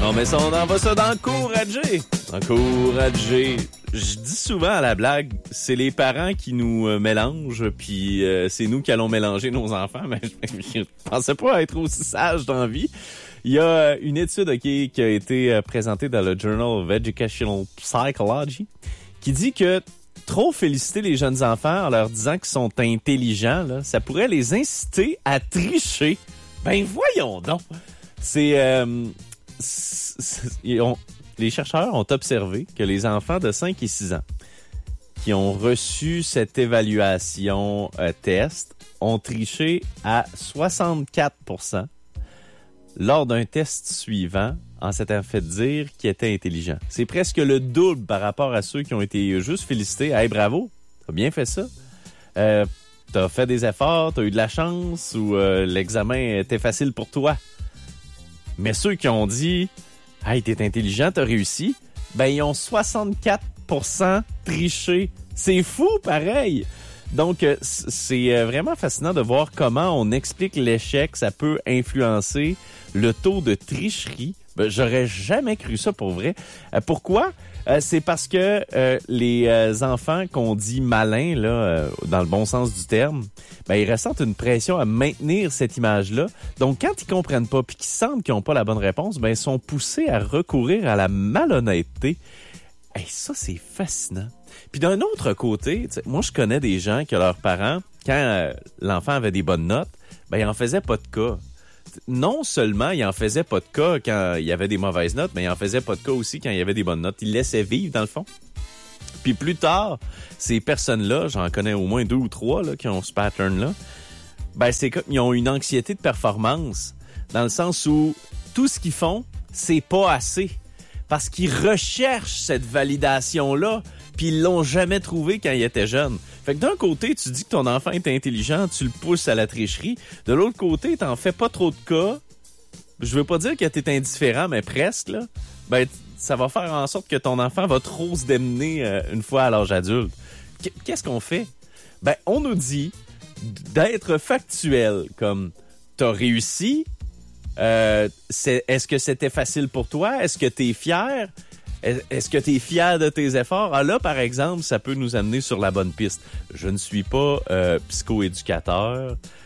On met ça, on envoie ça d'encourager. Encourager. Je dis souvent à la blague, c'est les parents qui nous mélangent, puis c'est nous qui allons mélanger nos enfants, mais je pensais pas être aussi sage dans la vie. Il y a une étude qui a été présentée dans le Journal of Educational Psychology qui dit que trop féliciter les jeunes enfants en leur disant qu'ils sont intelligents, là, ça pourrait les inciter à tricher. Ben voyons donc! Les chercheurs ont observé que les enfants de 5 et 6 ans qui ont reçu cette évaluation test ont triché à 64% lors d'un test suivant en s'étant fait dire qu'ils étaient intelligents. C'est presque le double par rapport à ceux qui ont été juste félicités. Hey, bravo, t'as bien fait ça. T'as fait des efforts, t'as eu de la chance ou l'examen était facile pour toi. Mais ceux qui ont dit « Hey, t'es intelligent, t'as réussi », ben ils ont 64% triché. C'est fou, pareil! Donc, c'est vraiment fascinant de voir comment on explique l'échec. Ça peut influencer le taux de tricherie. Ben, j'aurais jamais cru ça pour vrai. Pourquoi? C'est parce que les enfants qu'on dit malins, là, dans le bon sens du terme, ben ils ressentent une pression à maintenir cette image-là. Donc, quand ils comprennent pas puis qu'ils sentent qu'ils n'ont pas la bonne réponse, ben ils sont poussés à recourir à la malhonnêteté. Hey, ça, c'est fascinant. Puis d'un autre côté, moi, je connais des gens que leurs parents, quand l'enfant avait des bonnes notes, ben ils en faisaient pas de cas. Non seulement il en faisait pas de cas quand il y avait des mauvaises notes, mais il en faisait pas de cas aussi quand il y avait des bonnes notes. Il laissait vivre, dans le fond. Puis plus tard, ces personnes-là, j'en connais au moins 2 ou 3 là, qui ont ce pattern-là, ben c'est comme ils ont une anxiété de performance, dans le sens où tout ce qu'ils font, c'est pas assez. Parce qu'ils recherchent cette validation-là, puis ils l'ont jamais trouvé quand ils étaient jeunes. Fait que d'un côté, tu dis que ton enfant est intelligent, tu le pousses à la tricherie. De l'autre côté, t'en fais pas trop de cas. Je veux pas dire que t'es indifférent, mais presque, là. Ben, ça va faire en sorte que ton enfant va trop se démener une fois à l'âge adulte. Qu'est-ce qu'on fait? Ben, on nous dit d'être factuel, comme t'as réussi. Est-ce que c'était facile pour toi? Est-ce que t'es fier? Est-ce que t'es fier de tes efforts? Ah là, par exemple, ça peut nous amener sur la bonne piste. Je ne suis pas psychoéducateur.